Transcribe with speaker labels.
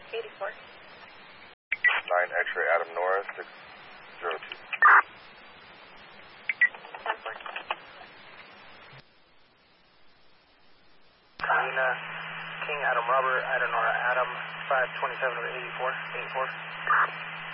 Speaker 1: 84.
Speaker 2: 9 X-ray Adam Nora 602.
Speaker 1: 10-4.
Speaker 3: Karina King Adam Robert Adam Nora Adam 527 84 84.